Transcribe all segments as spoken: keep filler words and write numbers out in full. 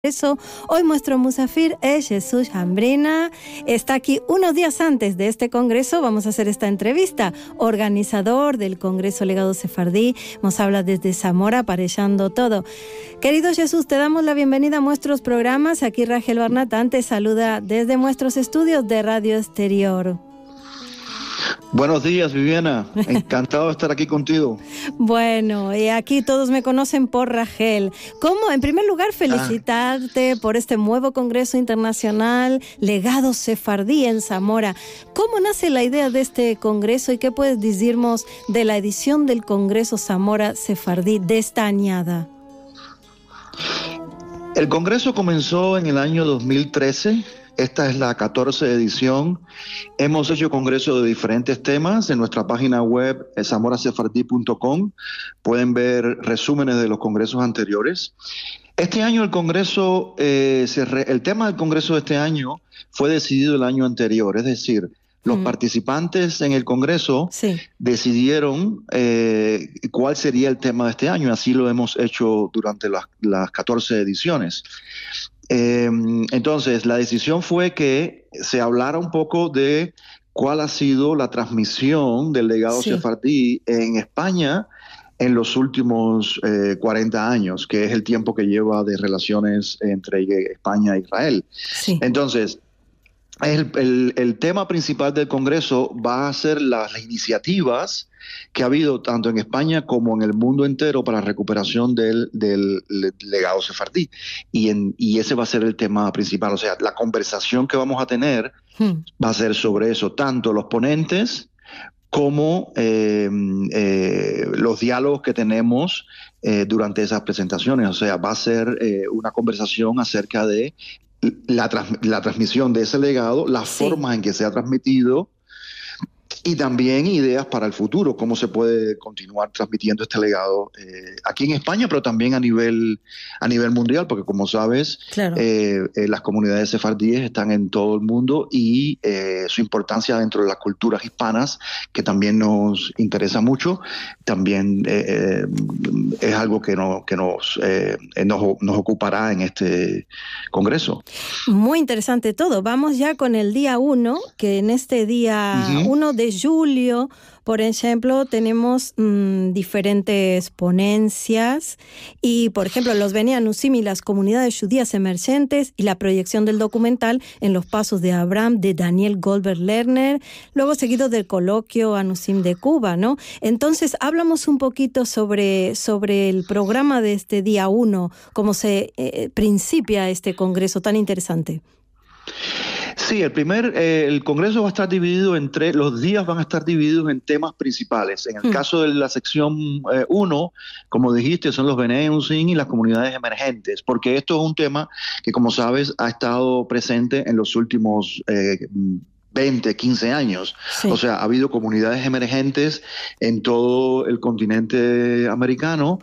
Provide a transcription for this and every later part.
Eso, hoy nuestro musafir es Jesús Jambrina. Está aquí unos días antes de este congreso. Vamos a hacer esta entrevista. Organizador del Congreso Legado Sefardí. Nos habla desde Zamora, aparejando todo. Querido Jesús, te damos la bienvenida a nuestros programas. Aquí Rachel Barnatán te saluda desde nuestros estudios de Radio Exterior. Buenos días, Viviana. Encantado de estar aquí contigo. Bueno, y aquí todos me conocen por Rachel. ¿Cómo? En primer lugar, felicitarte ah. por este nuevo Congreso Internacional Legado Sefardí en Zamora. ¿Cómo nace la idea de este congreso y qué puedes decirnos de la edición del Congreso Zamora Sefardí de esta añada? El congreso comenzó en el año dos mil trece. Esta es la catorce edición. Hemos hecho congresos de diferentes temas. En nuestra página web, zamora sefardí punto com, pueden ver resúmenes de los congresos anteriores. Este año el congreso, eh, se re, el tema del congreso de este año fue decidido el año anterior. Es decir, los mm. participantes en el congreso sí. decidieron eh, cuál sería el tema de este año. Así lo hemos hecho durante las, las catorce ediciones. Eh, entonces, la decisión fue que se hablara un poco de cuál ha sido la transmisión del legado sí. sefardí en España en los últimos eh, cuarenta años, que es el tiempo que lleva de relaciones entre España e Israel. Sí. Entonces, el, el, el tema principal del Congreso va a ser las, las iniciativas que ha habido tanto en España como en el mundo entero para la recuperación del, del, del legado sefardí. Y, en, y ese va a ser el tema principal. O sea, la conversación que vamos a tener hmm. va a ser sobre eso, tanto los ponentes como eh, eh, los diálogos que tenemos eh, durante esas presentaciones. O sea, va a ser eh, una conversación acerca de la, trans, la transmisión de ese legado, las sí. formas en que se ha transmitido, y también ideas para el futuro, cómo se puede continuar transmitiendo este legado eh, aquí en España, pero también a nivel a nivel mundial, porque como sabes, claro. eh, eh, las comunidades sefardíes están en todo el mundo y eh, su importancia dentro de las culturas hispanas, que también nos interesa mucho, también eh, es algo que, no, que nos, eh, nos, nos ocupará en este congreso. Muy interesante todo. Vamos ya con el día uno, que en este día uno uh-huh. de julio, por ejemplo, tenemos mmm, diferentes ponencias y, por ejemplo, los Bnei Anusim y las comunidades judías emergentes y la proyección del documental En los pasos de Abraham de Daniel Goldberg Lerner, luego seguido del coloquio Anusim de Cuba, ¿no? Entonces, hablamos un poquito sobre, sobre el programa de este día uno, cómo se eh, principia este congreso tan interesante. Sí, el primer, eh, el congreso va a estar dividido en tres, los días van a estar divididos en temas principales. En el hmm. caso de la sección uno, eh, como dijiste, son los Bnei Anusim y las comunidades emergentes, porque esto es un tema que, como sabes, ha estado presente en los últimos eh, veinte, quince años. Sí. O sea, ha habido comunidades emergentes en todo el continente americano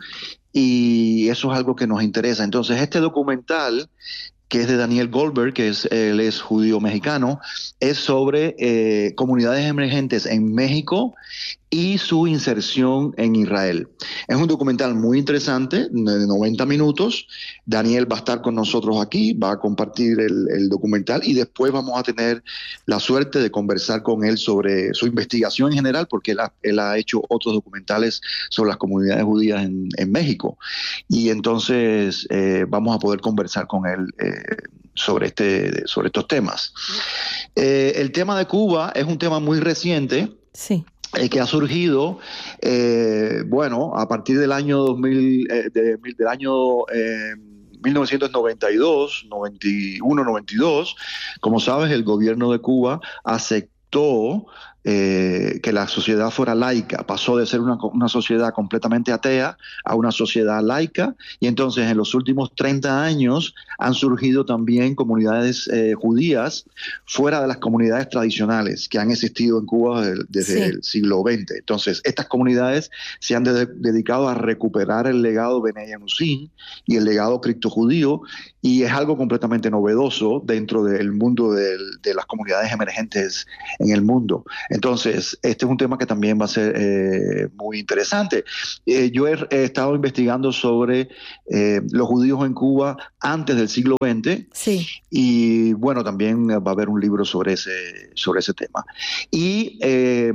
y eso es algo que nos interesa. Entonces, este documental, que es de Daniel Goldberg, que es, él es judío mexicano, es sobre eh, comunidades emergentes en México y su inserción en Israel. Es un documental muy interesante, de noventa minutos. Daniel va a estar con nosotros aquí, va a compartir el, el documental y después vamos a tener la suerte de conversar con él sobre su investigación en general, porque él ha, él ha hecho otros documentales sobre las comunidades judías en, en México. Y entonces eh, vamos a poder conversar con él eh, sobre, este, sobre estos temas. Eh, el tema de Cuba es un tema muy reciente. Sí. Eh, que ha surgido, eh, bueno, a partir del año dos mil, eh, de, del año eh, mil novecientos noventa y dos, noventa y uno, noventa y dos, como sabes, el gobierno de Cuba aceptó Eh, que la sociedad fuera laica, pasó de ser una, una sociedad completamente atea a una sociedad laica, y entonces en los últimos treinta años han surgido también comunidades eh, judías fuera de las comunidades tradicionales que han existido en Cuba desde, desde sí. el siglo veinte. Entonces estas comunidades se han de, dedicado a recuperar el legado Bnei Anusim y el legado criptojudío, y es algo completamente novedoso dentro del mundo de, de las comunidades emergentes en el mundo. Entonces, este es un tema que también va a ser eh, muy interesante. Eh, yo he, he estado investigando sobre eh, los judíos en Cuba antes del siglo veinte. Sí. Y bueno, también va a haber un libro sobre ese, sobre ese tema. Y eh,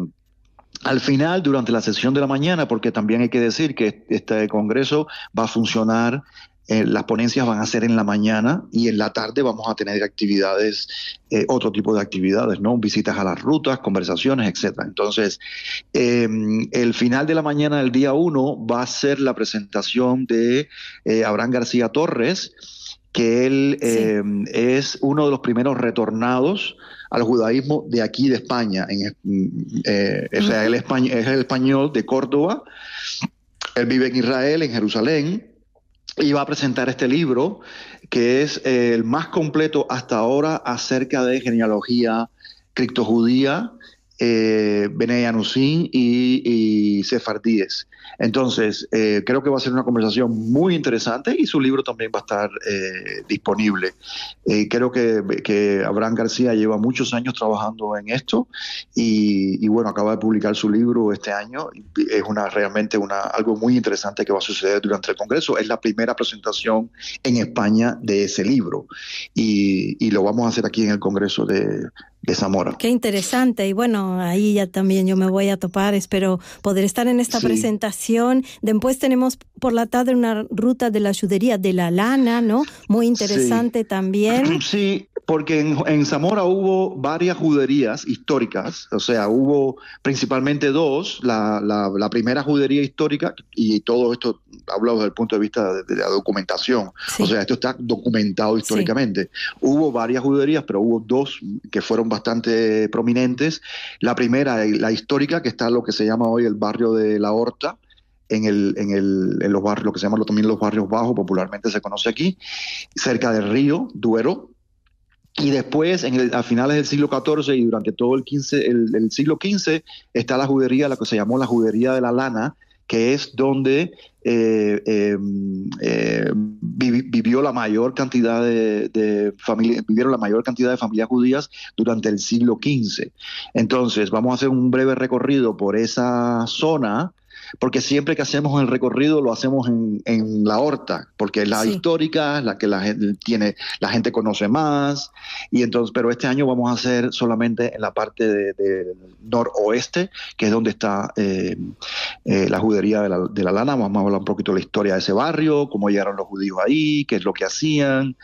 al final, durante la sesión de la mañana, porque también hay que decir que este congreso va a funcionar, eh, las ponencias van a ser en la mañana y en la tarde vamos a tener actividades, eh, otro tipo de actividades, ¿no? Visitas a las rutas, conversaciones, etcétera. Entonces, eh, el final de la mañana del día uno va a ser la presentación de eh, Abraham García Torres, que él eh, sí. es uno de los primeros retornados al judaísmo de aquí de España. En, eh, o sea, él es, es el español de Córdoba, él vive en Israel, en Jerusalén, y va a presentar este libro que es eh, el más completo hasta ahora acerca de genealogía criptojudía, eh, Bnei Anusim y, y sefardíes. Entonces, eh, creo que va a ser una conversación muy interesante y su libro también va a estar eh, disponible. Eh, creo que, que Abraham García lleva muchos años trabajando en esto y, y bueno, acaba de publicar su libro este año. Es una realmente una, algo muy interesante que va a suceder durante el Congreso. Es la primera presentación en España de ese libro y, y lo vamos a hacer aquí en el Congreso de, de Zamora. Qué interesante. Y bueno, ahí ya también yo me voy a topar. Espero poder estar en esta sí. presentación. Después tenemos por la tarde una ruta de la judería de la lana, ¿no? Muy interesante sí. también. Sí, porque en, en Zamora hubo varias juderías históricas, o sea, hubo principalmente dos. La, la, la primera judería histórica, y todo esto hablo desde el punto de vista de, de la documentación, sí. o sea, esto está documentado históricamente. Sí. Hubo varias juderías, pero hubo dos que fueron bastante prominentes. La primera, la histórica, que está en lo que se llama hoy el barrio de La Horta, en, el, en, el, en los barrios, lo que se llaman también los barrios bajos, popularmente se conoce aquí, cerca del río Duero. Y después, en el, a finales del siglo catorce y durante todo el, quince, el, el siglo quince, está la judería, la que se llamó la judería de la lana, que es donde eh, eh, eh, vivió la mayor cantidad de, de familias, vivieron la mayor cantidad de familias judías durante el siglo quince. Entonces, vamos a hacer un breve recorrido por esa zona, porque siempre que hacemos el recorrido lo hacemos en, en La Horta, porque es la sí. histórica, la que la gente tiene, la gente conoce más, y entonces, pero este año vamos a hacer solamente en la parte del de, de noroeste, que es donde está eh, eh, la judería de la, de la lana. Vamos a hablar un poquito de la historia de ese barrio, cómo llegaron los judíos ahí, qué es lo que hacían,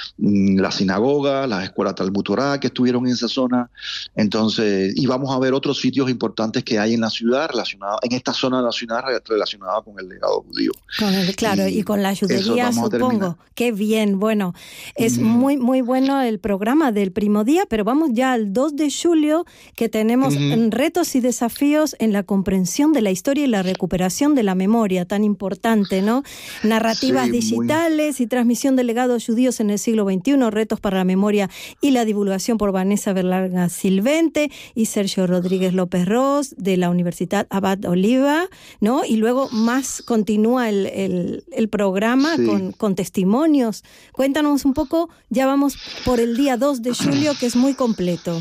la sinagoga, las escuelas Talmud Torah que estuvieron en esa zona. Entonces, y vamos a ver otros sitios importantes que hay en la ciudad, relacionados en esta zona de la ciudad relacionada con el legado judío. Con el, claro, y, y con la judería, supongo. Qué bien, bueno. Es mm. muy, muy bueno el programa del primo día, pero vamos ya al dos de julio, que tenemos mm. retos y desafíos en la comprensión de la historia y la recuperación de la memoria, tan importante, ¿no? Narrativas sí, digitales muy... y transmisión de legados judíos en el siglo veintiuno, retos para la memoria y la divulgación por Vanessa Berlanga Silvente y Sergio Rodríguez López Ros, de la Universidad Abad Oliva, ¿no? Y luego más continúa el, el, el programa sí. con, con testimonios. Cuéntanos un poco, ya vamos por el día dos de julio, que es muy completo.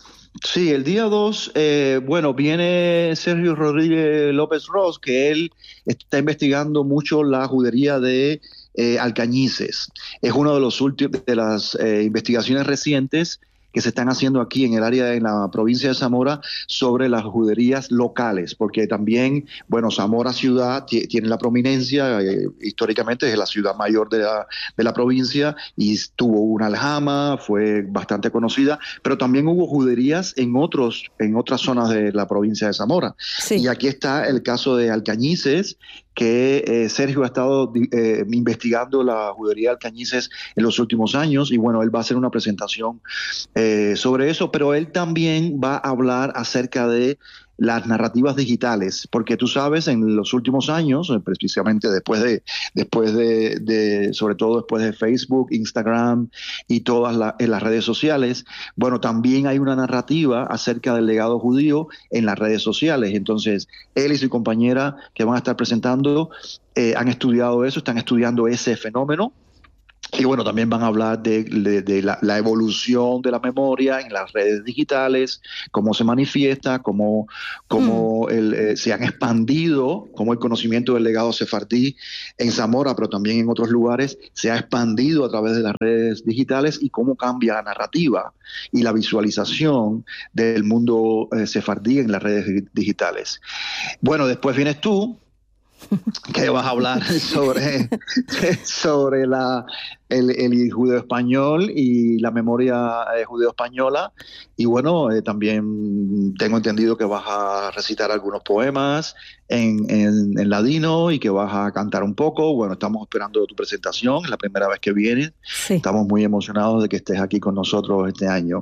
Sí, el día dos, eh, bueno, viene Sergio Rodríguez López Ros, que él está investigando mucho la judería de eh, Alcañices. Es uno de los últimos de las eh, investigaciones recientes que se están haciendo aquí en el área, en la provincia de Zamora, sobre las juderías locales, porque también, bueno, Zamora ciudad t- tiene la prominencia, eh, históricamente es la ciudad mayor de la, de la provincia y tuvo una aljama, fue bastante conocida, pero también hubo juderías en otros, en otras zonas de la provincia de Zamora. Sí. Y aquí está el caso de Alcañices, que eh, Sergio ha estado eh, investigando la judería de Alcañices en los últimos años, y bueno, él va a hacer una presentación eh, sobre eso, pero él también va a hablar acerca de las narrativas digitales, porque tú sabes, en los últimos años, precisamente después de, después de, de sobre todo después de Facebook, Instagram y todas la, en las redes sociales, bueno, también hay una narrativa acerca del legado judío en las redes sociales. Entonces, él y su compañera que van a estar presentando eh, han estudiado eso, están estudiando ese fenómeno. Y bueno, también van a hablar de, de, de la, la evolución de la memoria en las redes digitales, cómo se manifiesta, cómo, cómo mm. el, eh, se han expandido, cómo el conocimiento del legado sefardí en Zamora, pero también en otros lugares, se ha expandido a través de las redes digitales y cómo cambia la narrativa y la visualización del mundo eh, sefardí en las redes digitales. Bueno, después vienes tú, que vas a hablar sobre, sobre la, el, el judeo-español y la memoria eh, judeo-española. Y bueno, eh, también tengo entendido que vas a recitar algunos poemas en, en, en ladino y que vas a cantar un poco. Bueno, estamos esperando tu presentación, es la primera vez que vienes. Sí. Estamos muy emocionados de que estés aquí con nosotros este año.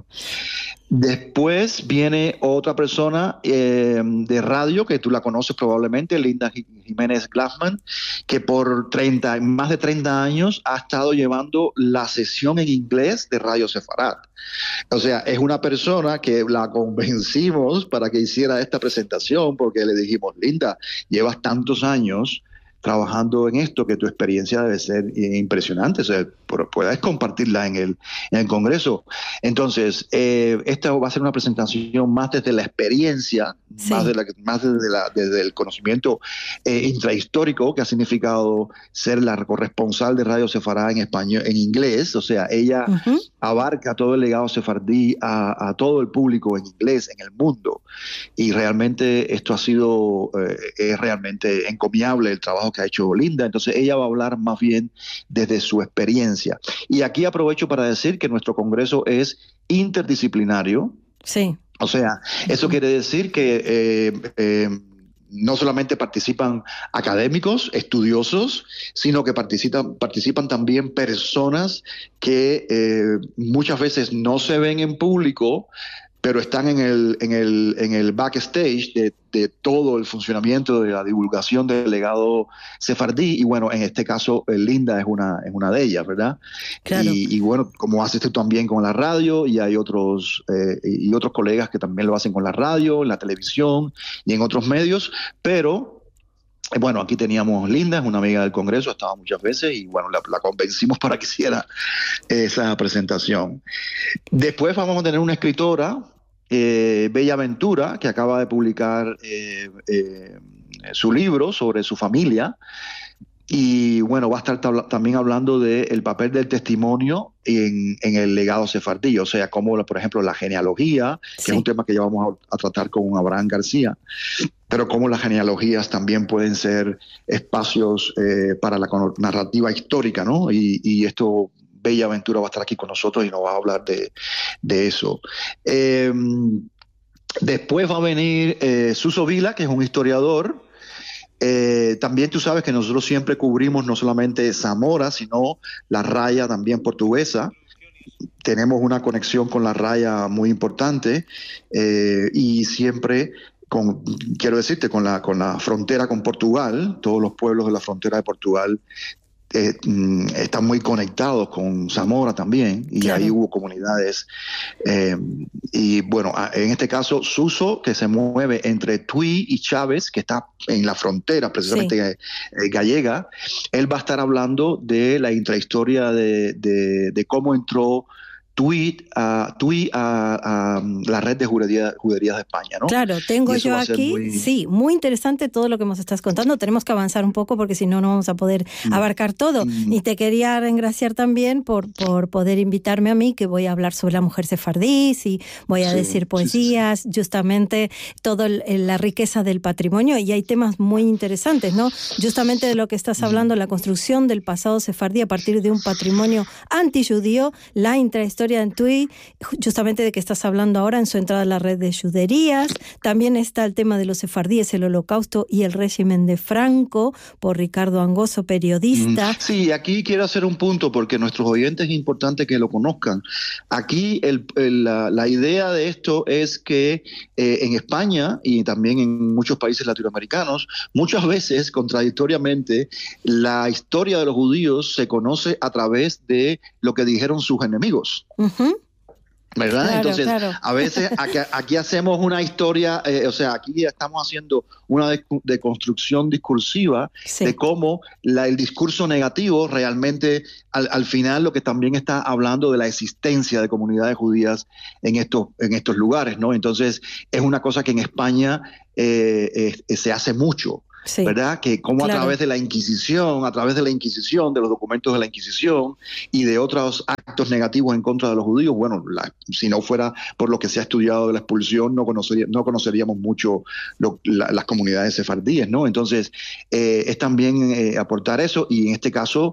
Después viene otra persona eh, de radio que tú la conoces probablemente, Linda Jiménez Glassman, que por treinta, más de treinta años ha estado llevando la sesión en inglés de Radio Sefarad. O sea, es una persona que la convencimos para que hiciera esta presentación porque le dijimos, Linda, llevas tantos años trabajando en esto, que tu experiencia debe ser impresionante, o sea, puedes compartirla en el, en el Congreso. Entonces, eh, esta va a ser una presentación más desde la experiencia, sí. más, de la, más desde, la, desde el conocimiento eh, intrahistórico que ha significado ser la corresponsal de Radio Sefarad en español, en inglés, o sea, ella uh-huh. abarca todo el legado sefardí a, a todo el público en inglés, en el mundo, y realmente esto ha sido, eh, es realmente encomiable el trabajo que ha hecho Linda. Entonces ella va a hablar más bien desde su experiencia. Y aquí aprovecho para decir que nuestro congreso es interdisciplinario. Sí. O sea, eso quiere decir que eh, eh, no solamente participan académicos, estudiosos, sino que participan, participan también personas que eh, muchas veces no se ven en público, pero están en el, en el, en el backstage de, de todo el funcionamiento de la divulgación del legado sefardí. Y bueno, en este caso, Linda es una, es una de ellas, ¿verdad? Claro. Y, y bueno, como haces tú también con la radio, y hay otros, eh, y otros colegas que también lo hacen con la radio, la televisión y en otros medios, pero... Bueno, aquí teníamos Linda, es una amiga del Congreso, estaba muchas veces y bueno, la, la convencimos para que hiciera esa presentación. Después vamos a tener una escritora, eh, Bella Ventura, que acaba de publicar eh, eh, su libro sobre su familia. Y bueno, va a estar tabla, también hablando del papel del testimonio en, en el legado sefardí, o sea, como por ejemplo la genealogía, sí. que es un tema que ya vamos a, a tratar con Abraham García, pero cómo las genealogías también pueden ser espacios eh, para la narrativa histórica, ¿no? Y, y esto, Bella Ventura va a estar aquí con nosotros y nos va a hablar de, de eso. Eh, después va a venir eh, Suso Vila, que es un historiador. Eh, también tú sabes que nosotros siempre cubrimos no solamente Zamora, sino la raya también portuguesa. Tenemos una conexión con la raya muy importante eh, y siempre, con, quiero decirte, con la, con la frontera con Portugal, todos los pueblos de la frontera de Portugal Eh, están muy conectados con Zamora también, y claro. ahí hubo comunidades eh, y bueno, en este caso Suso, que se mueve entre Tui y Chávez, que está en la frontera precisamente sí. eh, gallega, él va a estar hablando de la intrahistoria de, de, de cómo entró Tui a, Tui a, a la red de juderías judería de España, ¿no? Claro, tengo yo aquí, muy... sí, muy interesante todo lo que nos estás contando. Tenemos que avanzar un poco porque si no, no vamos a poder mm. abarcar todo. Mm. Y te quería engraciar también por, por poder invitarme a mí, que voy a hablar sobre la mujer sefardí, y voy a sí, decir poesías, sí, sí, sí. justamente toda la riqueza del patrimonio, y hay temas muy interesantes, ¿no? Justamente de lo que estás hablando, mm. la construcción del pasado sefardí a partir de un patrimonio antijudío, la intrahistoria en Tui, justamente de que estás hablando ahora en su entrada a la red de juderías. También está el tema de los sefardíes, el holocausto y el régimen de Franco, por Ricardo Angoso, periodista. Sí, aquí quiero hacer un punto porque nuestros oyentes es importante que lo conozcan. Aquí el, el, la, la idea de esto es que eh, en España y también en muchos países latinoamericanos, muchas veces, contradictoriamente, la historia de los judíos se conoce a través de lo que dijeron sus enemigos. Uh-huh. ¿verdad? Claro, Entonces, claro. a veces aquí, aquí hacemos una historia, eh, o sea, aquí estamos haciendo una deconstrucción discursiva sí. de cómo la, el discurso negativo realmente al, al final lo que también está hablando de la existencia de comunidades judías en estos, en estos lugares, ¿no? Entonces, es una cosa que en España eh, eh, se hace mucho. Sí, ¿verdad? Que como claro. a través de la Inquisición, a través de la Inquisición, de los documentos de la Inquisición y de otros actos negativos en contra de los judíos, bueno, la, si no fuera por lo que se ha estudiado de la expulsión, no, conocería, no conoceríamos mucho lo, la, las comunidades sefardíes, ¿no? Entonces, eh, es también eh, aportar eso, y en este caso,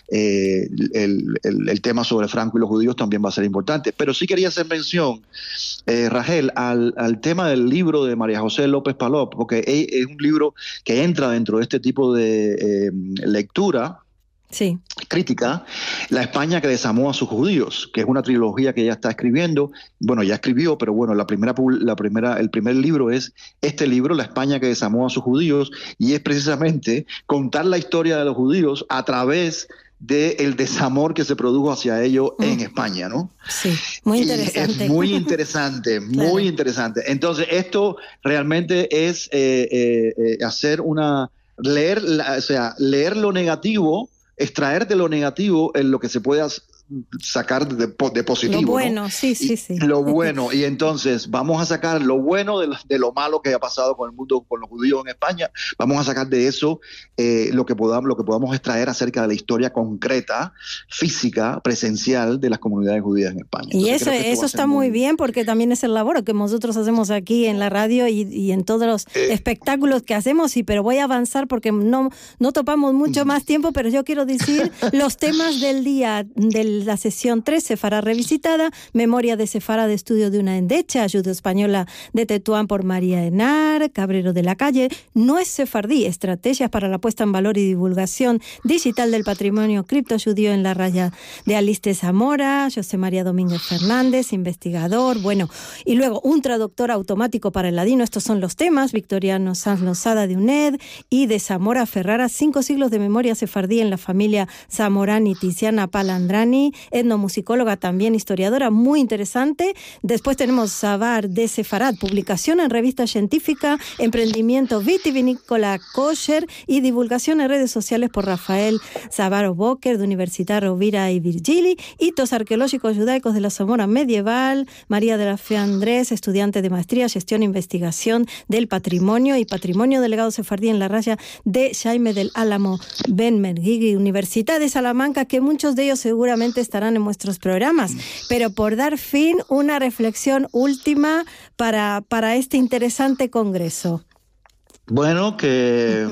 eh, el, el, el tema sobre Franco y los judíos también va a ser importante. Pero sí quería hacer mención, eh, Rachel, al, al tema del libro de María José López Palop, porque es un libro que entra dentro de este tipo de eh, lectura sí. crítica, La España que desarmó a sus judíos, que es una trilogía que ella está escribiendo. Bueno, ya escribió, pero bueno, la primera, la primera, el primer libro es este libro, La España que desarmó a sus judíos, y es precisamente contar la historia de los judíos a través del desamor que se produjo hacia ellos mm. en España, ¿no? Sí, muy interesante. Y es muy interesante, muy claro. interesante. Entonces, esto realmente es eh, eh, eh, hacer una... leer, la, o sea, leer lo negativo, extraer de lo negativo en lo que se pueda sacar de, de positivo. Lo bueno, ¿no? sí, sí, sí. Lo bueno, y entonces vamos a sacar lo bueno de lo, de lo malo que ha pasado con el mundo, con los judíos en España. Vamos a sacar de eso eh, lo que podamos, lo que podamos extraer acerca de la historia concreta, física, presencial de las comunidades judías en España. Entonces, y eso, eso está muy bien, porque también es el labor que nosotros hacemos aquí en la radio y, y en todos los eh, espectáculos que hacemos. Y pero voy a avanzar porque no, no topamos mucho más tiempo, pero yo quiero decir los temas del día del la sesión tres, Sefará revisitada, Memoria de Sefará de estudio de una endecha, ayuda española de Tetuán por María Henar, Cabrero de la Calle, No es sefardí, estrategias para la puesta en valor y divulgación digital del patrimonio criptojudío en la raya, de Aliste Zamora, José María Domínguez Fernández, investigador, bueno, y luego un traductor automático para el ladino. Estos son los temas, Victoriano Sanz Lozada de U N E D y de Zamora Ferrara, cinco siglos de memoria sefardí en la familia Zamorani, Tiziana Palandrani, etnomusicóloga, también historiadora, muy interesante. Después tenemos Sabar de Sefarad, publicación en revista científica, emprendimiento vitivinícola kosher y divulgación en redes sociales por Rafael Savaro Boker, de Universidad Rovira y Virgili, hitos arqueológicos judaicos de la Zamora medieval, María de la Fe Andrés, estudiante de maestría, gestión e investigación del patrimonio y patrimonio delegado sefardí en la raya de Jaime del Álamo Ben Mergui, Universidad de Salamanca, que muchos de ellos seguramente estarán en nuestros programas, pero por dar fin, una reflexión última para, para este interesante congreso. Bueno, que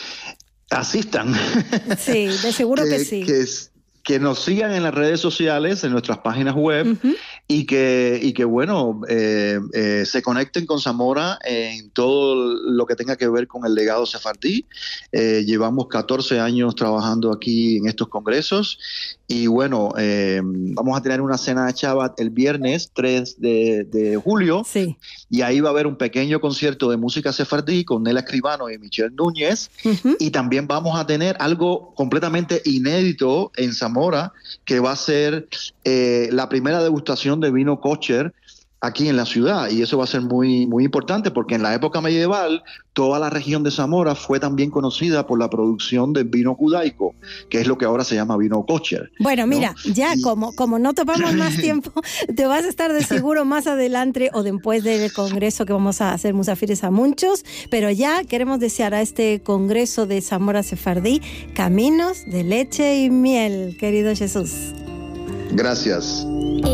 asistan. Sí, de seguro que, que sí. Que, que nos sigan en las redes sociales, en nuestras páginas web, uh-huh. y, que, y que, bueno, eh, eh, se conecten con Zamora en todo lo que tenga que ver con el legado sefardí. Eh, llevamos catorce años trabajando aquí en estos congresos. Y bueno, eh, vamos a tener una cena de Shabbat el viernes tres de julio. Sí. Y ahí va a haber un pequeño concierto de música sefardí con Nela Escribano y Michelle Núñez. Uh-huh. Y también vamos a tener algo completamente inédito en Zamora, que va a ser eh, la primera degustación de vino kosher aquí en la ciudad, y eso va a ser muy, muy importante, porque en la época medieval toda la región de Zamora fue también conocida por la producción de vino judaico, que es lo que ahora se llama vino kosher. Bueno, mira, ¿no? ya y... como, como no topamos más tiempo, te vas a estar de seguro más adelante o después del congreso que vamos a hacer Musafires a muchos, pero ya queremos desear a este congreso de Zamora Sefardí caminos de leche y miel, querido Jesús. Gracias.